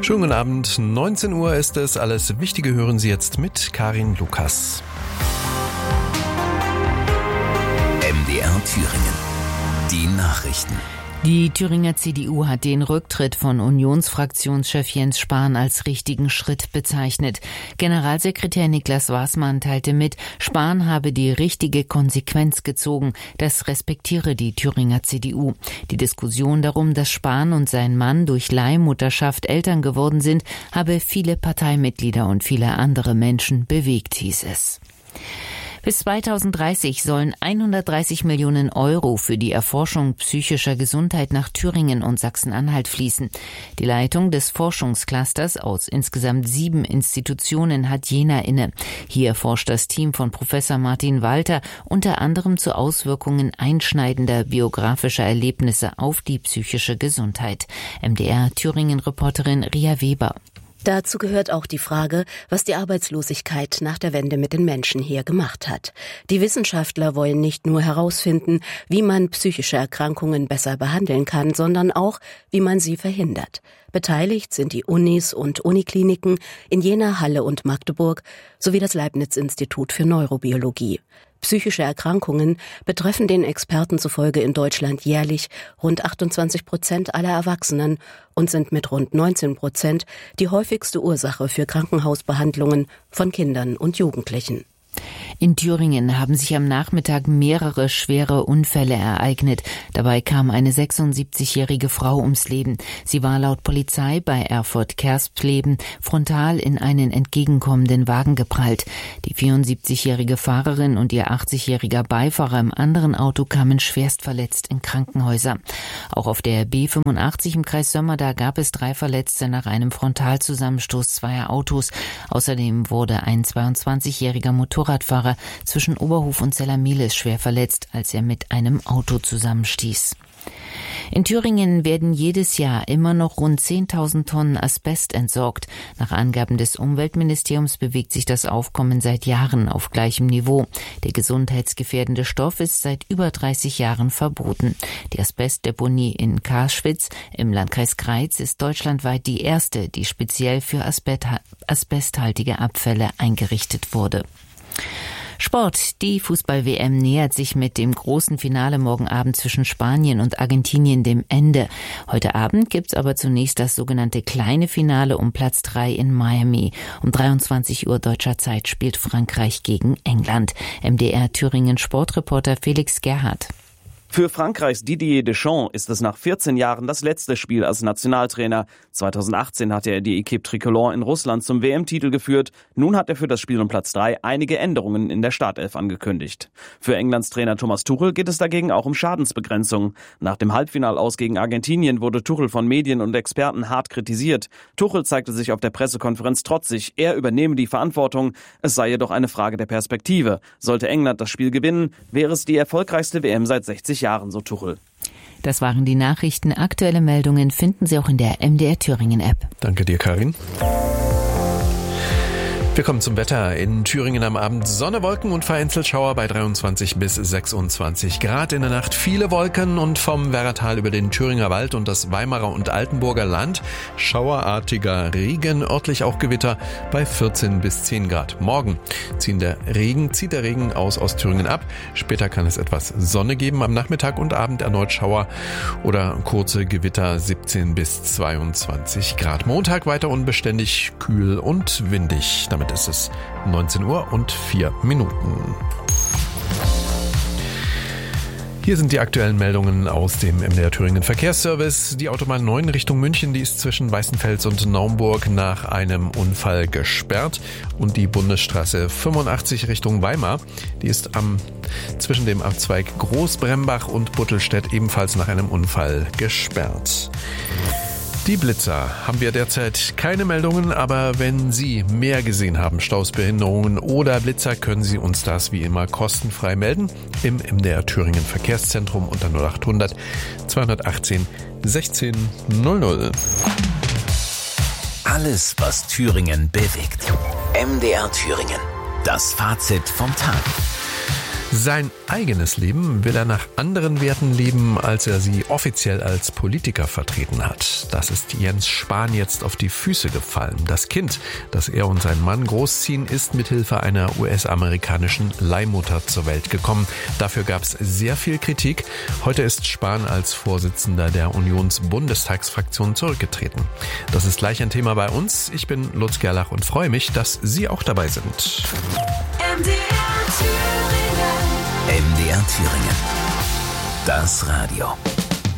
Schönen guten Abend, 19 Uhr ist es. Alles Wichtige hören Sie jetzt mit Karin Lukas. MDR Thüringen. Die Nachrichten. Die Thüringer CDU hat den Rücktritt von Unionsfraktionschef Jens Spahn als richtigen Schritt bezeichnet. Generalsekretär Niklas Waßmann teilte mit, Spahn habe die richtige Konsequenz gezogen. Das respektiere die Thüringer CDU. Die Diskussion darum, dass Spahn und sein Mann durch Leihmutterschaft Eltern geworden sind, habe viele Parteimitglieder und viele andere Menschen bewegt, hieß es. Bis 2030 sollen 130 Millionen Euro für die Erforschung psychischer Gesundheit nach Thüringen und Sachsen-Anhalt fließen. Die Leitung des Forschungsclusters aus insgesamt 7 Institutionen hat Jena inne. Hier forscht das Team von Professor Martin Walter unter anderem zu Auswirkungen einschneidender biografischer Erlebnisse auf die psychische Gesundheit. MDR-Thüringen-Reporterin Ria Weber. Dazu gehört auch die Frage, was die Arbeitslosigkeit nach der Wende mit den Menschen hier gemacht hat. Die Wissenschaftler wollen nicht nur herausfinden, wie man psychische Erkrankungen besser behandeln kann, sondern auch, wie man sie verhindert. Beteiligt sind die Unis und Unikliniken in Jena, Halle und Magdeburg sowie das Leibniz-Institut für Neurobiologie. Psychische Erkrankungen betreffen den Experten zufolge in Deutschland jährlich rund 28% aller Erwachsenen und sind mit rund 19% die häufigste Ursache für Krankenhausbehandlungen von Kindern und Jugendlichen. In Thüringen haben sich am Nachmittag mehrere schwere Unfälle ereignet. Dabei kam eine 76-jährige Frau ums Leben. Sie war laut Polizei bei Erfurt-Kerspleben frontal in einen entgegenkommenden Wagen geprallt. Die 74-jährige Fahrerin und ihr 80-jähriger Beifahrer im anderen Auto kamen schwerst verletzt in Krankenhäuser. Auch auf der B85 im Kreis Sömmerda gab es 3 Verletzte nach einem Frontalzusammenstoß zweier Autos. Außerdem wurde ein 22-jähriger Motorradfahrer zwischen Oberhof und Zellermiles schwer verletzt, als er mit einem Auto zusammenstieß. In Thüringen werden jedes Jahr immer noch rund 10.000 Tonnen Asbest entsorgt. Nach Angaben des Umweltministeriums bewegt sich das Aufkommen seit Jahren auf gleichem Niveau. Der gesundheitsgefährdende Stoff ist seit über 30 Jahren verboten. Die Asbestdeponie in Karschwitz im Landkreis Greiz ist deutschlandweit die erste, die speziell für asbesthaltige Abfälle eingerichtet wurde. Sport. Die Fußball-WM nähert sich mit dem großen Finale morgen Abend zwischen Spanien und Argentinien dem Ende. Heute Abend gibt's aber zunächst das sogenannte kleine Finale um Platz 3 in Miami. Um 23 Uhr deutscher Zeit spielt Frankreich gegen England. MDR Thüringen Sportreporter Felix Gerhardt. Für Frankreichs Didier Deschamps ist es nach 14 Jahren das letzte Spiel als Nationaltrainer. 2018 hatte er die Équipe Tricolore in Russland zum WM-Titel geführt. Nun hat er für das Spiel um Platz 3 einige Änderungen in der Startelf angekündigt. Für Englands Trainer Thomas Tuchel geht es dagegen auch um Schadensbegrenzung. Nach dem Halbfinalaus gegen Argentinien wurde Tuchel von Medien und Experten hart kritisiert. Tuchel zeigte sich auf der Pressekonferenz trotzig. Er übernehme die Verantwortung. Es sei jedoch eine Frage der Perspektive. Sollte England das Spiel gewinnen, wäre es die erfolgreichste WM seit 60 Jahren, so Tuchel. Das waren die Nachrichten. Aktuelle Meldungen finden Sie auch in der MDR Thüringen App. Danke dir, Karin. Wir kommen zum Wetter. In Thüringen am Abend Sonne, Wolken und vereinzelt Schauer bei 23 bis 26 Grad. In der Nacht viele Wolken und vom Werratal über den Thüringer Wald und das Weimarer und Altenburger Land schauerartiger Regen, örtlich auch Gewitter bei 14 bis 10 Grad. Morgen zieht der Regen aus Ostthüringen ab. Später kann es etwas Sonne geben. Am Nachmittag und Abend erneut Schauer oder kurze Gewitter 17 bis 22 Grad. Montag weiter unbeständig, kühl und windig. Damit ist es 19 Uhr und 4 Minuten. Hier sind die aktuellen Meldungen aus dem MDR Thüringen Verkehrsservice. Die Autobahn 9 Richtung München, die ist zwischen Weißenfels und Naumburg nach einem Unfall gesperrt. Und die Bundesstraße 85 Richtung Weimar, die ist zwischen dem Abzweig Großbrembach und Buttelstedt ebenfalls nach einem Unfall gesperrt. Die Blitzer haben wir derzeit keine Meldungen, aber wenn Sie mehr gesehen haben, Staus, Behinderungen oder Blitzer, können Sie uns das wie immer kostenfrei melden im MDR Thüringen Verkehrszentrum unter 0800 218 16 00. Alles, was Thüringen bewegt. MDR Thüringen. Das Fazit vom Tag. Sein eigenes Leben will er nach anderen Werten leben, als er sie offiziell als Politiker vertreten hat. Das ist Jens Spahn jetzt auf die Füße gefallen. Das Kind, das er und sein Mann großziehen, ist mithilfe einer US-amerikanischen Leihmutter zur Welt gekommen. Dafür gab es sehr viel Kritik. Heute ist Spahn als Vorsitzender der Unions-Bundestagsfraktion zurückgetreten. Das ist gleich ein Thema bei uns. Ich bin Lutz Gerlach und freue mich, dass Sie auch dabei sind. MDR Thüringen. Das Radio.